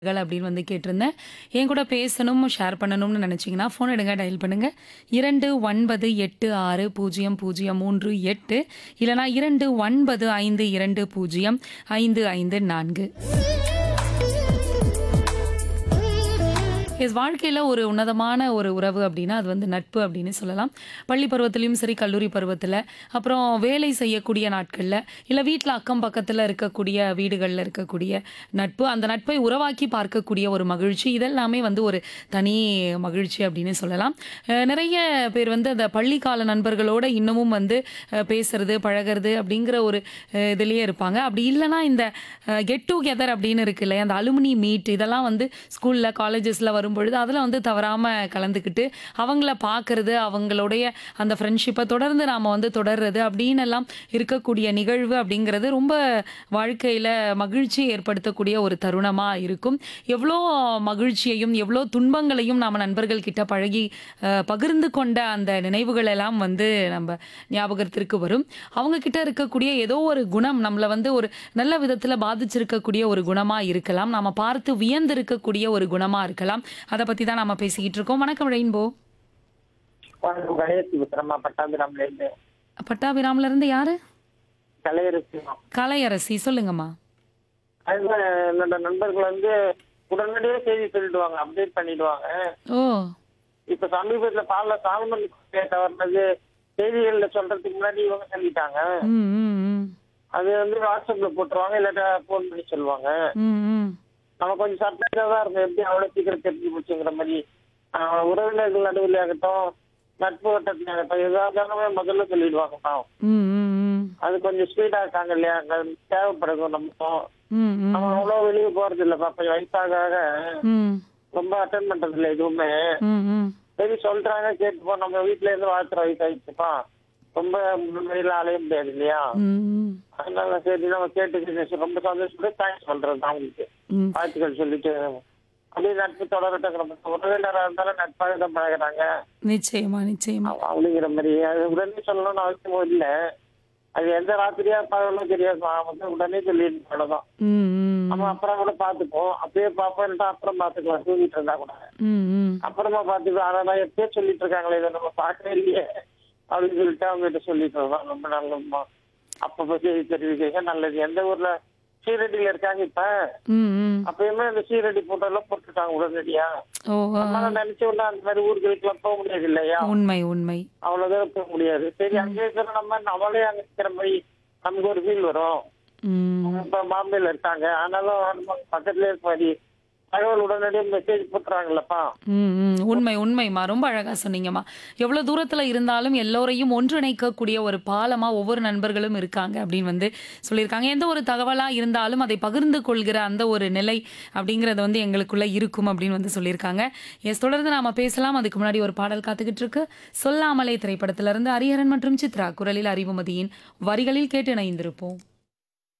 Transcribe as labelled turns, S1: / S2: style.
S1: அப்படின்னு வந்து கேட்டிருந்தேன். என் கூட பேசணும், ஷேர் பண்ணணும்னு நினைச்சீங்கன்னா, ஃபோன் எடுங்க, டயல் பண்ணுங்க. 29860038 இல்லன்னா 29520554. எஸ் வாழ்க்கையில ஒரு உன்னதமான ஒரு உறவு அப்படின்னா, அது வந்து நட்பு அப்படின்னு சொல்லலாம். பள்ளி பருவத்திலயும் சரி, கல்லூரி பருவத்தில, அப்புறம் வேலை செய்யக்கூடிய நாட்கள்ல, இல்ல வீட்ல அக்கம் பக்கத்துல இருக்கக்கூடிய வீடுகள்ல இருக்கக்கூடிய நட்பு, அந்த நட்பை உறவாக்கி பார்க்கக்கூடிய ஒரு மகிழ்ச்சி, இதெல்லாமே வந்து ஒரு தனி மகிழ்ச்சி அப்படின்னு சொல்லலாம். நிறைய பேர் வந்து அந்த பள்ளிக்கால நண்பர்களோட இன்னமும் வந்து பேசுறது, பழகுறது அப்படிங்கிற ஒரு இதுலயே இருப்பாங்க. அப்படி இல்லன்னா இந்த கெட் டுகெதர் அப்படின்னு இருக்கு இல்லையா? அந்த அலுமினி மீட் இதெல்லாம் வந்து ஸ்கூல்ல, காலேஜஸ்ல வரும்பொழுது அதில வந்து தவறாம கலந்துக்கிட்டு, அவங்கள பார்க்கறது, அவங்களுடைய அந்த ஃப்ரெண்ட்ஷிப்ப தொடர்ந்து நாம வந்து தொடர்றது அப்படின்னு எல்லாம் இருக்கக்கூடிய நிகழ்வு அப்படிங்கிறது ரொம்ப வாழ்க்கையில மகிழ்ச்சி ஏற்படுத்தக்கூடிய ஒரு தருணமா இருக்கும். எவ்வளோ மகிழ்ச்சியையும், எவ்வளோ துன்பங்களையும் நாம நண்பர்கள் கிட்ட பழகி பகிர்ந்து கொண்ட அந்த நினைவுகள் எல்லாம் வந்து நம்ம ஞாபகத்திற்கு வரும். அவங்க கிட்ட இருக்கக்கூடிய ஏதோ ஒரு குணம் நம்மள வந்து ஒரு நல்ல விதத்துல பாதிச்சிருக்கக்கூடிய ஒரு குணமா இருக்கலாம். நாம பார்த்து வியந்திருக்கக்கூடிய ஒரு குணமா இருக்கலாம். அத பத்தி தான் நாம பேசிக்கிட்டு இருக்கோம். வணக்கம் ரெயின்போ.
S2: வணக்கம். கணேஷ் பேசுறேம்மா, பட்டாபிராம்ல இருந்து.
S1: பட்டாபிராம்ல இருந்து யாரு?
S2: கலையரசி.
S1: கலையரசி. சொல்லுங்கம்மா.
S2: அதுதான் என்னோட நண்பர்கள் வந்து உடனடியே செய்தி சொல்லிடுவாங்க, அப்டேட் பண்ணிடுவாங்க.
S1: ஓ!
S2: இப்ப சமீபத்துல சாலமன் வர்றது செய்திகள்ல சொல்றதுக்கு முன்னாடி இவங்க சொல்லிட்டாங்க.
S1: ம், ம், ம்.
S2: அது வந்து வாட்ஸ்அப்ல போட்டுருவாங்க, இல்லாட்டா போன் பண்ணி சொல்லுவாங்க.
S1: ம், ம்.
S2: நம்ம கொஞ்சம் சர்ப்ரைஸா தான் இருக்கும், எப்படி அவ்வளவு சீக்கிரம் தெரிஞ்சு போச்சுங்கிற மாதிரி. உறவினர்கள் நடுவில் ஆகட்டும், நட்பு வட்டத்துல ஆகட்டும், எதாவது முதல்ல சொல்லிடுவாங்க பாவம்.
S1: ம், ம், ம்.
S2: அது கொஞ்சம் ஸ்பீடா இருக்காங்க இல்லையா, அது தேவைப்படுது நமக்கும்.
S1: ம், ம்.
S2: அவன் அவ்வளவு வெளியே போறது இல்ல பாப்பா, வயசாக
S1: ம்.
S2: ரொம்ப அட்டன் பண்றது இல்ல எதுவுமே.
S1: ம், ம்.
S2: சரி சொல்றாங்க, கேட்டுப்போம். நம்ம வீட்டுல இருந்து வாழ்த்துற வயசு ஆயிடுச்சுப்பா, ரொம்ப முன்னாடியெல்லாம் அலைய முடியாது இல்லையா.
S1: ம்.
S2: அதனால சரி நம்ம கேட்டு ரொம்ப சந்தோஷப்பட்டு தேங்க்ஸ் சொல்றது அவங்களுக்கு,
S1: ம்.
S2: வாழ்த்துக்கள் சொல்லிட்டு அப்படியே நட்பு தொடரட்டுங்கிற மாதிரி. உறவினராக இருந்தாலும் நட்பாக தான் பழகுறாங்க
S1: நிச்சயமா, நிச்சயமா.
S2: அப்படிங்கிற மாதிரி. அது உடனே சொல்லணும்னு அவசியமும் இல்ல. அது எந்த ராத்திரியா பழகணும் தெரியாது, நான் வந்து உடனே சொல்லிட்டு அவ்வளவுதான்.
S1: ம், ம்.
S2: நம்ம அப்புறம் கூட பாத்துப்போம், அப்பயே பாப்போம், அப்புறம் பாத்துக்கலாம், தூங்கிட்டு இருந்தா கூட
S1: ம், ம்.
S2: அப்புறமா பாத்துக்கலாம். ஆனா நான் எப்பயே சொல்லிட்டு இருக்காங்களே, இதை நம்ம பார்க்கவே இல்லையே அப்படின்னு சொல்லிட்டு அவங்க கிட்ட சொல்லிட்டு இருக்கோம். ரொம்ப நல்ல அப்பப்ப செய்தி தெரிவிக்க நல்லது. எந்த ஊர்ல சீரடியில இருக்காங்க இப்ப,
S1: ம், ம்.
S2: அப்பயுமே அந்த சீரடி போட்டோ எல்லாம் போட்டுட்டாங்க உடனடியா.
S1: ஓ!
S2: நம்மளால நினைச்ச உடனே அந்த மாதிரி ஊர்களுக்கு எல்லாம் போக முடியாது இல்லையா,
S1: உண்மை, உண்மை.
S2: அவ்வளவுதான் போக முடியாது. சரி அங்கே இருக்கிற நம்ம நம்மளே அங்க இருக்கிற மாதிரி நமக்கு ஒரு ஃபீல் வரும்.
S1: ம்.
S2: அவங்க இப்ப பாம்பேல இருக்காங்க, ஆனாலும் நம்ம பக்கத்துல இருக்க மாதிரி தகவல் உடனடியே மெசேஜ் போட்டுறாங்கல்லப்பா.
S1: ம், ம். உண்மை, உண்மைம்மா. ரொம்ப அழகா சொன்னீங்கம்மா. எவ்வளோ தூரத்துல இருந்தாலும் எல்லோரையும் ஒன்றிணைக்கக்கூடிய ஒரு பாலமா ஒவ்வொரு நண்பர்களும் இருக்காங்க அப்படின்னு வந்து சொல்லியிருக்காங்க. எந்த ஒரு தகவலா இருந்தாலும் அதை பகிர்ந்து கொள்கிற அந்த ஒரு நிலை அப்படிங்கிறது வந்து எங்களுக்குள்ள இருக்கும் அப்படின்னு வந்து சொல்லியிருக்காங்க. எஸ், தொடர்ந்து நாம பேசலாம். அதுக்கு முன்னாடி ஒரு பாடல் காத்துக்கிட்டு இருக்கு. சொல்லாமலே திரைப்படத்திலிருந்து ஹரிஹரன் மற்றும் சித்ரா குரலில் அறிவுமதியின் வரிகளில் கேட்டு இணைந்திருப்போம்.